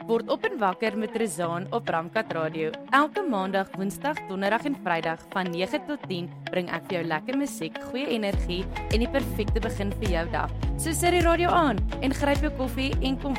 Word op en wakker met Rezaan op Ramkat Radio. Elke maandag, woensdag, donderdag en vrydag van 9 tot 10 bring ek vir jou lekker musiek, goeie energie en die perfekte begin vir jou dag. So sit die radio aan en gryp jou koffie en kom